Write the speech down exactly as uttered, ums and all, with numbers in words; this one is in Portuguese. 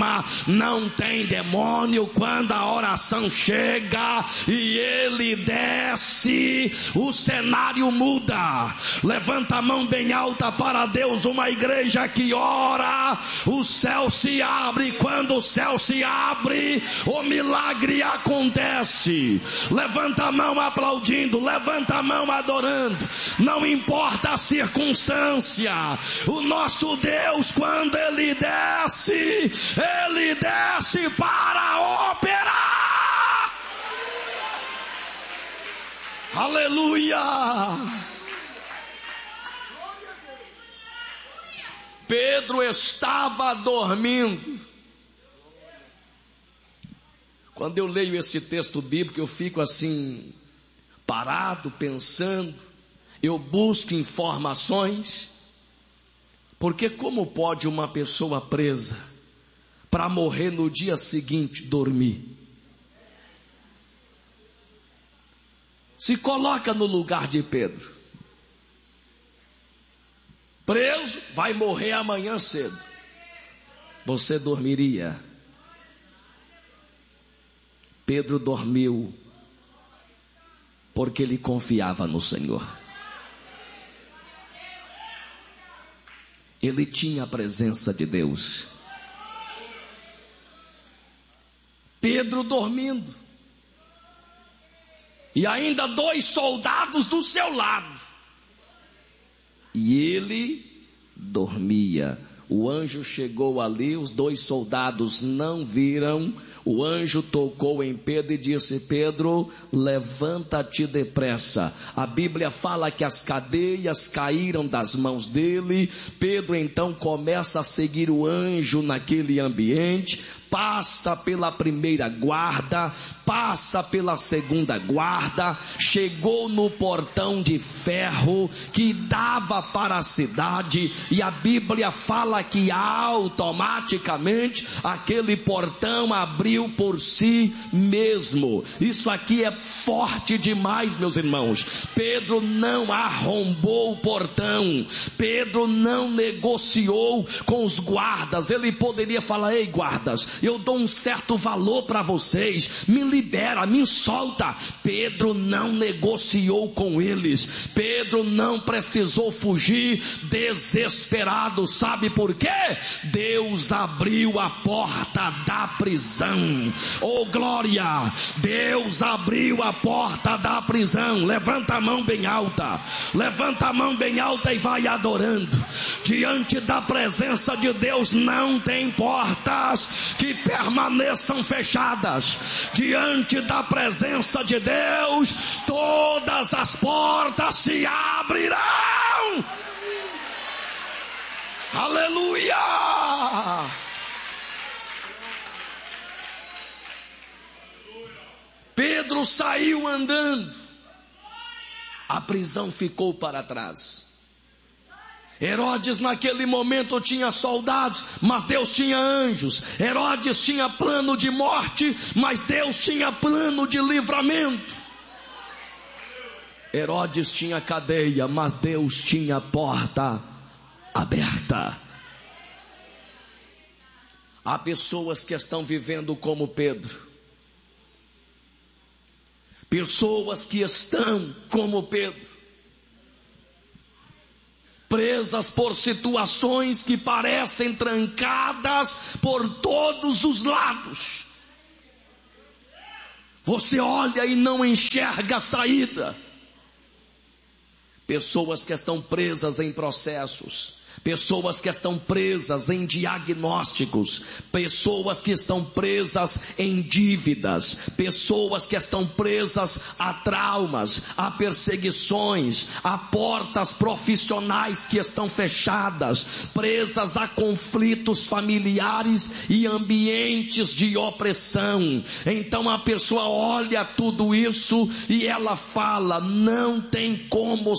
forma, não tem demônio. Quando a oração chega e ele desce, o cenário muda. Levanta a mão bem alta para Deus. Uma igreja que ora, o céu se abre. Quando o céu se abre, o milagre acontece. Levanta a mão aplaudindo, levanta a mão adorando. Não importa a circunstância, o nosso Deus, quando ele desce, ele desce para operar. Aleluia! Pedro estava dormindo. Quando eu leio esse texto bíblico, eu fico assim, parado, pensando. Eu busco informações. Porque como pode uma pessoa presa, para morrer no dia seguinte, dormir? Se coloca no lugar de Pedro. Preso, vai morrer amanhã cedo. Você dormiria? Pedro dormiu porque ele confiava no Senhor. Ele tinha a presença de Deus. Pedro dormindo. E ainda dois soldados do seu lado. E ele dormia. O anjo chegou ali, os dois soldados não viram. O anjo tocou em Pedro e disse: Pedro, levanta-te depressa. A Bíblia fala que as cadeias caíram das mãos dele. Pedro então começa a seguir o anjo naquele ambiente. Passa pela primeira guarda, passa pela segunda guarda, chegou no portão de ferro que dava para a cidade, e a Bíblia fala que automaticamente aquele portão abriu por si mesmo. Isso aqui é forte demais, meus irmãos. Pedro não arrombou o portão, Pedro não negociou com os guardas. Ele poderia falar: ei guardas, eu dou um certo valor para vocês, me libera, me solta. Pedro não negociou com eles. Pedro não precisou fugir desesperado. Sabe por quê? Deus abriu a porta da prisão. Oh glória! Deus abriu a porta da prisão. Levanta a mão bem alta, levanta a mão bem alta e vai adorando. Diante da presença de Deus não tem portas que permaneçam fechadas. Diante da presença de Deus, todas as portas se abrirão. Aleluia! Pedro saiu andando. A prisão ficou para trás. Herodes naquele momento tinha soldados, mas Deus tinha anjos. Herodes tinha plano de morte, mas Deus tinha plano de livramento. Herodes tinha cadeia, mas Deus tinha porta aberta. Há pessoas que estão vivendo como Pedro. Pessoas que estão como Pedro, presas por situações que parecem trancadas por todos os lados. Você olha e não enxerga a saída. Pessoas que estão presas em processos, pessoas que estão presas em diagnósticos, pessoas que estão presas em dívidas, pessoas que estão presas a traumas, a perseguições, a portas profissionais que estão fechadas, presas a conflitos familiares e ambientes de opressão. Então a pessoa olha tudo isso e ela fala: não tem como